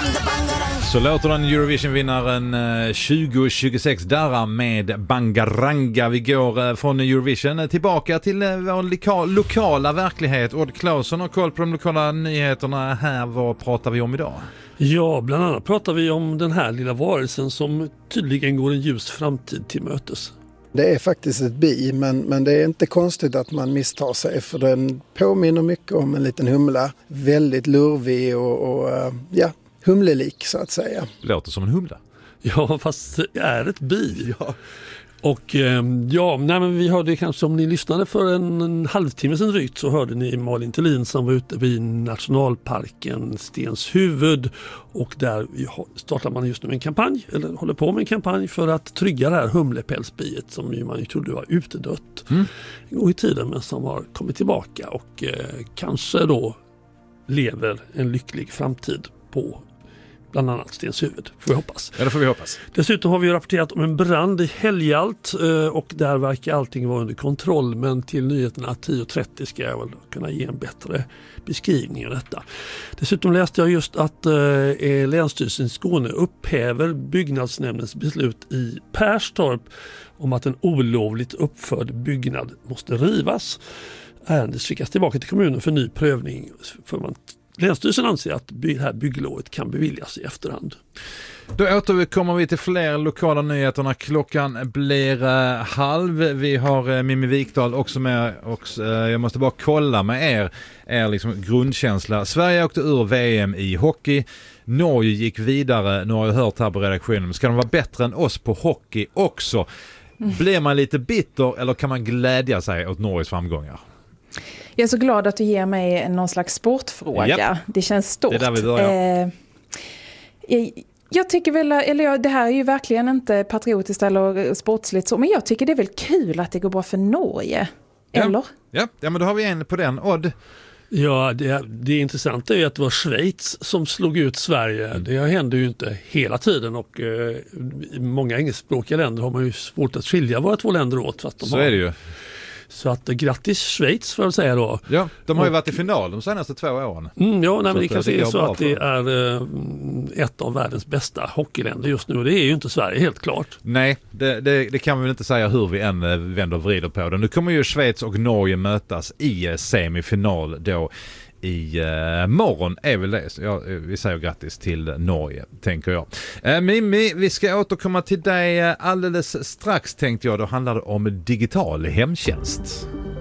Så låter den Eurovision-vinnaren 2026 Dara med Bangaranga. Vi går från Eurovision tillbaka till vår lokala verklighet. Odd Claesson har koll på de lokala nyheterna här. Vad pratar vi om idag? Ja, bland annat pratar vi om den här lilla varelsen som tydligen går en ljus framtid till mötes. Det är faktiskt ett bi, men det är inte konstigt att man misstar sig, för den påminner mycket om en liten humla. Väldigt lurvig och humlelik så att säga. Låter som en humla. Ja, fast det är ett bi. Ja. Och men vi hörde kanske, om ni lyssnade för en halvtimme sedan drygt, så hörde ni Malin Thelin som var ute vid nationalparken Stenshuvud, och där startar man just nu en kampanj, eller håller på med en kampanj för att trygga det här humlepälsbiet som man ju trodde var utdött en gång i tiden, men som har kommit tillbaka och kanske då lever en lycklig framtid på bland annat Stenshuvud, får vi hoppas. Ja, det får vi hoppas. Dessutom har vi rapporterat om en brand i Helgalt, och där verkar allting vara under kontroll, men till nyheterna 10.30 ska jag väl kunna ge en bättre beskrivning av detta. Dessutom läste jag just att Länsstyrelsen i Skåne upphäver byggnadsnämndens beslut i Perstorp om att en olovligt uppförd byggnad måste rivas. Ärendet skickas tillbaka till kommunen för ny prövning, för Länsstyrelsen anser att det här bygglovet kan beviljas i efterhand. Då återkommer vi till fler lokala nyheterna. Klockan blir halv. Vi har Mimmi Wikdahl också med. Och jag måste bara kolla med er liksom grundkänsla. Sverige åkte ur VM i hockey. Norge gick vidare. Nu har jag hört här på redaktionen. Ska de vara bättre än oss på hockey också? Blir man lite bitter eller kan man glädja sig åt Norges framgångar? Jag är så glad att du ger mig någon slags sportfråga. Yep. Det känns stort. Det är där vi börjar. Jag tycker väl, det här är ju verkligen inte patriotiskt eller sportsligt så, men jag tycker det är väl kul att det går bra för Norge. Eller? Ja, men då har vi en på den. Odd. Ja, det intressanta är ju att det var Schweiz som slog ut Sverige. Det händer ju inte hela tiden, och i många engelskspråkiga länder har man ju svårt att skilja våra två länder åt. Fast så är det ju. Så att grattis Schweiz får jag säga då. Ja, de har ju varit i final de senaste 2 åren. Men det kanske är så att det är ett av världens bästa hockeyländer just nu. Det är ju inte Sverige, helt klart. Nej, det kan vi väl inte säga hur vi än vänder och vrider på det. Nu kommer ju Schweiz och Norge mötas i semifinal då. I morgon är väl det. Vi säger grattis till Norge, tänker jag. Mimmi, vi ska återkomma till dig alldeles strax, tänkte jag. Då handlar det om digital hemtjänst.